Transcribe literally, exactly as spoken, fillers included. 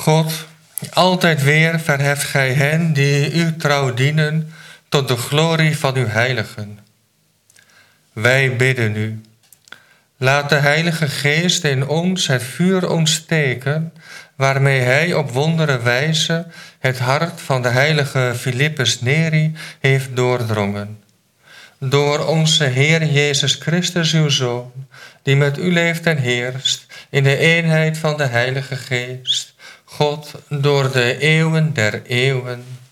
God, altijd weer verheft gij hen die u trouw dienen tot de glorie van uw heiligen. Wij bidden u. Laat de Heilige Geest in ons het vuur ontsteken, waarmee hij op wondere wijze het hart van de heilige Philippus Neri heeft doordrongen. Door onze Heer Jezus Christus, uw Zoon, die met u leeft en heerst in de eenheid van de Heilige Geest, God door de eeuwen der eeuwen.